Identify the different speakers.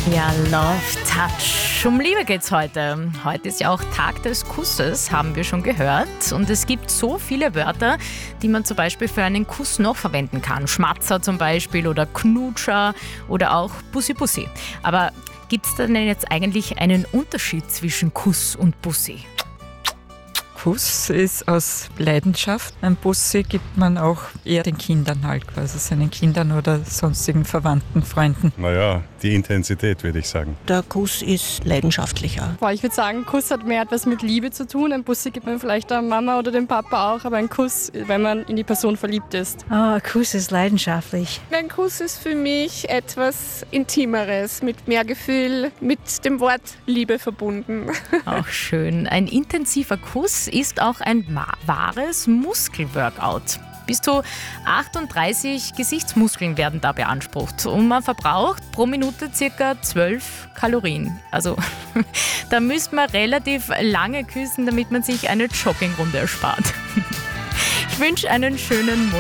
Speaker 1: Ja, Love Touch. Um Liebe geht's heute. Heute ist ja auch Tag des Kusses, haben wir schon gehört. Und es gibt so viele Wörter, die man zum Beispiel für einen Kuss noch verwenden kann. Schmatzer zum Beispiel oder Knutscher oder auch Bussi Bussi. Aber gibt's denn jetzt eigentlich einen Unterschied zwischen Kuss und Bussi?
Speaker 2: Kuss ist aus Leidenschaft. Ein Bussi gibt man auch eher den Kindern halt, quasi seinen Kindern oder sonstigen Verwandten, Freunden.
Speaker 3: Naja, die Intensität, würde ich sagen.
Speaker 4: Der Kuss ist leidenschaftlicher.
Speaker 5: Ich würde sagen, Kuss hat mehr etwas mit Liebe zu tun. Ein Bussi gibt man vielleicht der Mama oder dem Papa auch, aber ein Kuss, wenn man in die Person verliebt ist.
Speaker 6: Ein Kuss ist leidenschaftlich.
Speaker 7: Ein Kuss ist für mich etwas Intimeres, mit mehr Gefühl, mit dem Wort Liebe verbunden.
Speaker 1: Auch schön. Ein intensiver Kuss ist auch ein wahres Muskelworkout. Bis zu 38 Gesichtsmuskeln werden da beansprucht und man verbraucht pro Minute ca. 12 Kalorien. Also da müsste man relativ lange küssen, damit man sich eine Joggingrunde erspart. Ich wünsche einen schönen Monat.